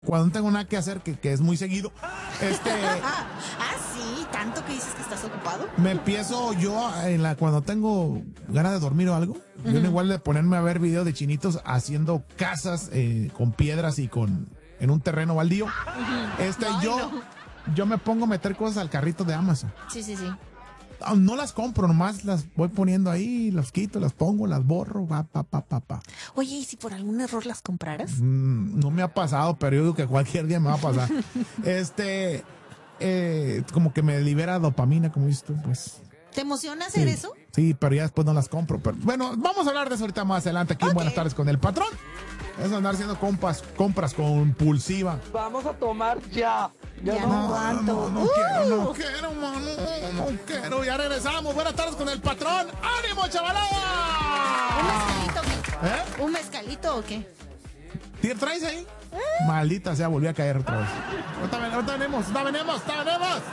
cuando no tengo nada que hacer, que es muy seguido, Sí, tanto que dices que estás ocupado. me empiezo yo cuando tengo ganas de dormir o algo, yo igual de ponerme a ver videos de chinitos haciendo casas con piedras y en un terreno baldío. Yo me pongo a meter cosas al carrito de Amazon. Sí. No las compro, nomás las voy poniendo ahí, las quito, las pongo, las borro, pa. Oye, ¿y si por algún error las compraras? No me ha pasado, pero yo digo que cualquier día me va a pasar. Como que me libera dopamina, como dices tú, pues. ¿Te emociona hacer eso? Sí, pero ya después no las compro. Pero bueno, vamos a hablar de eso ahorita más adelante aquí en Buenas Tardes con el Patrón. Es andar haciendo compras compulsiva. Vamos a tomar ya. No quiero, mano, no quiero. Ya regresamos. Buenas tardes con el Patrón. ¡Ánimo, chavalada! ¿Un mezcalito o qué? ¿Un mezcalito o qué? ¿Traes ahí? Maldita sea, volví a caer otra vez. Ahorita venimos.